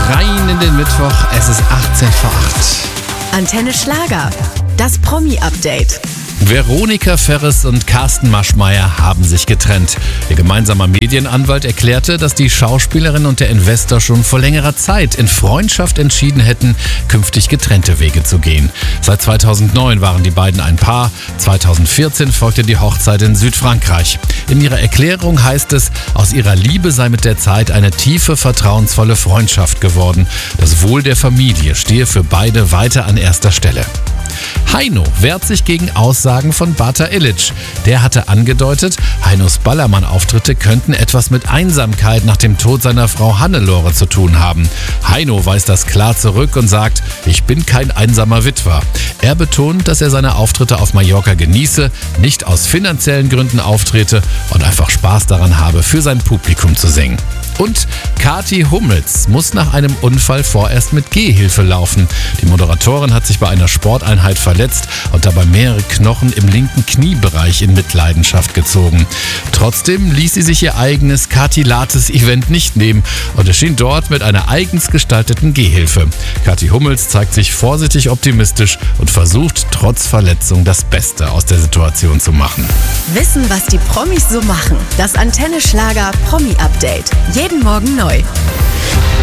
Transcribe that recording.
Rein in den Mittwoch, es ist 18 vor 8. Antenne Schlager, das Promi-Update. Veronika Ferres und Carsten Maschmeyer haben sich getrennt. Ihr gemeinsamer Medienanwalt erklärte, dass die Schauspielerin und der Investor schon vor längerer Zeit in Freundschaft entschieden hätten, künftig getrennte Wege zu gehen. Seit 2009 waren die beiden ein Paar. 2014 folgte die Hochzeit in Südfrankreich. In ihrer Erklärung heißt es, aus ihrer Liebe sei mit der Zeit eine tiefe, vertrauensvolle Freundschaft geworden. Das Wohl der Familie stehe für beide weiter an erster Stelle. Heino wehrt sich gegen Aussagen von Bata Illich. Der hatte angedeutet, Heinos Ballermann-Auftritte könnten etwas mit Einsamkeit nach dem Tod seiner Frau Hannelore zu tun haben. Heino weist das klar zurück und sagt, ich bin kein einsamer Witwer. Er betont, dass er seine Auftritte auf Mallorca genieße, nicht aus finanziellen Gründen auftrete und einfach Spaß daran habe, für sein Publikum zu singen. Und Kathi Hummels muss nach einem Unfall vorerst mit Gehhilfe laufen. Die Moderatorin hat sich bei einer Sporteinheit verletzt und dabei mehrere Knochen im linken Kniebereich in Mitleidenschaft gezogen. Trotzdem ließ sie sich ihr eigenes Kathi-Lates-Event nicht nehmen und erschien dort mit einer eigens gestalteten Gehhilfe. Kathi Hummels zeigt sich vorsichtig optimistisch und versucht trotz Verletzung das Beste aus der Situation zu machen. Wissen, was die Promis so machen. Das Antenne Schlager Promi-Update. Jeden Morgen neu.